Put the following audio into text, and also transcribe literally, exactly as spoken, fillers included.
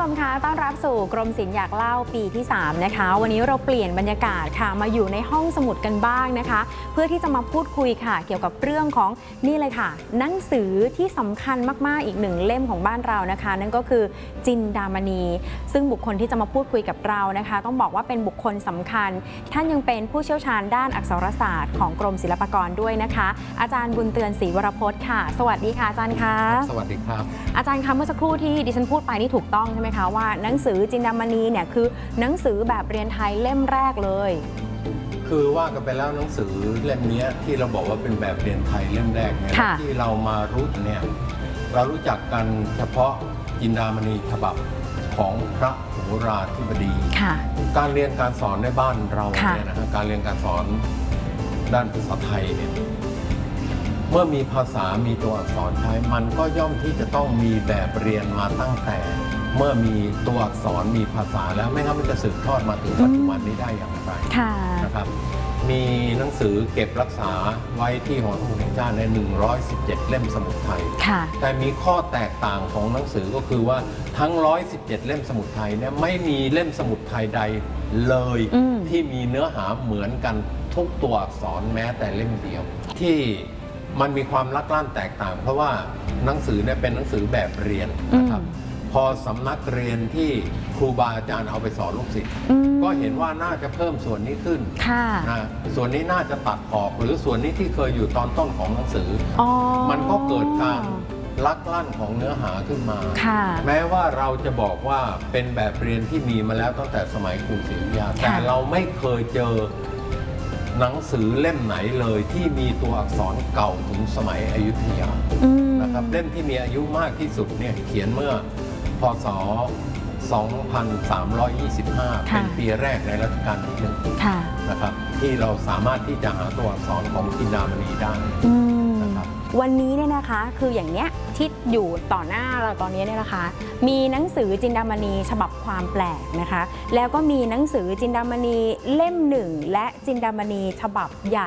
ผู้ชมคะต้อนรับสู่กรมศิลป์อยากเล่าปีที่สามนะคะวันนี้เราเปลี่ยนบรรยากาศค่ะมาอยู่ในห้องสมุดกันบ้างนะคะเพื่อที่จะมาพูดคุยค่ะเกี่ยวกับเรื่องของนี่เลยค่ะหนังสือที่สำคัญมากๆอีกหนึ่งเล่มของบ้านเรานะคะนั่นก็คือจินดามณีซึ่งบุคคลที่จะมาพูดคุยกับเรานะคะต้องบอกว่าเป็นบุคคลสำคัญท่านยังเป็นผู้เชี่ยวชาญด้านอักษรศาสตร์ของกรมศิลปากรด้วยนะคะอาจารย์บุญเตือนศรีวรพจน์ค่ะสวัสดีค่ะอาจารย์คะสวัสดีครับอาจารย์คะเมื่อสักครู่ที่ดิฉันพูดไปนี่ถูกต้องใช่ไหมคะว่าหนังสือจินดามณีเนี่ยคือหนังสือแบบเรียนไทยเล่มแรกเลยคือว่ากันไปแล้วหนังสือเล่มนี้ที่เราบอกว่าเป็นแบบเรียนไทยเล่มแรกเนี่ยที่เรามารู้เนี่ยเรารู้จักกันเฉพาะจินดามณีฉบับของพระโหราธิบดีการเรียนการสอนในบ้านเราเนี่ยนะการเรียนการสอนด้านภาษาไทยเนี่ยเมื่อมีภาษามีตัวอักษรใช้มันก็ย่อมที่จะต้องมีแบบเรียนมาตั้งแต่เมื่อมีตัวอักษรมีภาษาแล้วไม่งั้นมันจะสืบทอดมาถึงปัจจุบันนี้ได้อย่างไรนะครับมีหนังสือเก็บรักษาไว้ที่หอสมุดแห่งชาติในหนึ่งร้อยสิบเจ็ดเล่มสมุดไทยแต่มีข้อแตกต่างของหนังสือก็คือว่าทั้งหนึ่งร้อยสิบเจ็ดเล่มสมุดไทยเนี่ยไม่มีเล่มสมุดไทยใดเลยที่มีเนื้อหาเหมือนกันทุกตัวอักษรแม้แต่เล่มเดียวที่มันมีความลักลั่นแตกต่างเพราะว่าหนังสือเนี่ยเป็นหนังสือแบบเรียนนะครับพอสำนักเรียนที่ครูบาอาจารย์เอาไปสอนลูกศิษย์ก็เห็นว่าน่าจะเพิ่มส่วนนี้ขึ้นนะส่วนนี้น่าจะตัดออกหรือส่วนนี้ที่เคยอยู่ตอนต้นของหนังสือมันก็เกิดการลักลั่นของเนื้อหาขึ้นมาแม้ว่าเราจะบอกว่าเป็นแบบเรียนที่มีมาแล้วตั้งแต่สมัยกรุงศรีอยุธยาแต่เราไม่เคยเจอหนังสือเล่มไหนเลยที่มีตัวอักษรเก่าถึงสมัยอยุธยานะครับเล่มที่มีอายุมากที่สุดเนี่ยเขียนเมื่อพ.ศ. สองพันสามร้อยยี่สิบห้า เป็นปีแรกในรัชกาลที่หนึ่งนะครับที่เราสามารถที่จะหาตัวอักษรของจินดามณีได้นะครับวันนี้เนี่ยนะคะคืออย่างเนี้ยที่อยู่ต่อหน้าเราตอนนี้เนี่ยนะคะมีหนังสือจินดามณีฉบับความแปลกนะคะแล้วก็มีหนังสือจินดามณีเล่มหนึ่งและจินดามณีฉบับใหญ่